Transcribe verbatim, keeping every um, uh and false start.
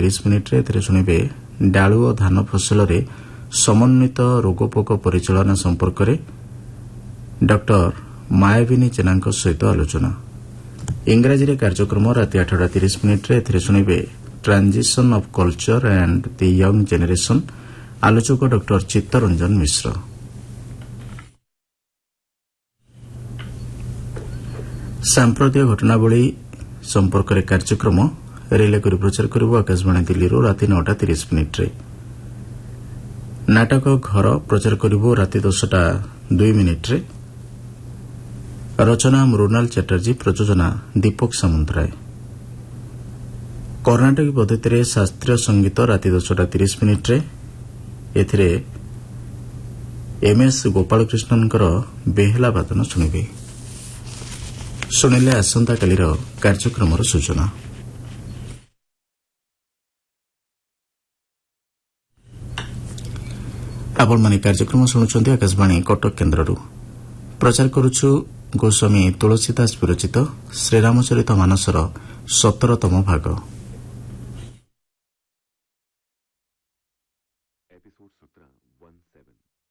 तीस मिनिट्रे एथिरे शुणिबे डाळु और धान फसल समन्वित रोगपोक परिचालना संपर्क में डॉक्टर मायाविनी जेना सहित आलोचना। इंग्राजी कार्यक्रम राति आठटा तीस मिनिट्रे एथिरे शुणिबे transition of culture and the young generation आलोचक डॉक्टर चित्तरंजन मिश्र। सांप्रदायिक घटनावली संपर्क में कार्यक्रम रिले कर प्रचार कर आकाशवाणी दिल्ली राति नौटा तीस मिनिट्रे। नाटक घर प्रचार कर राति दसटा दुई मिनिट्रे। रचना मृणाल चैटर्जी, प्रयोजना दीपक सामंतराय। कर्णाटक पद्धति शास्त्रीय संगीत राति दसटा तीस मिनिट्रे। एथिरे एमएस गोपालकृष्णन बेहला वादन शुणिबे। शुणिले आसंता कालीर कार्यक्रम सूचना। आपण माने कार्यक्रम शुणुचंती आकाशवाणी कटक केन्द्ररू। प्रचार करुछु गोस्वामी तुलसीदास विरचित श्रीरामचरित मानसर सतरतम भाग। एपिसोड सत्रह वन सेवन